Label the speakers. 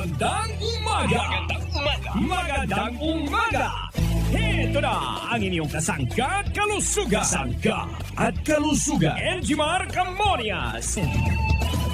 Speaker 1: Magandang umaga! Magandang umaga! Heto na ang inyong kasangga at kalusugan. Kasangga at kalusugan. Enjimar Camonias.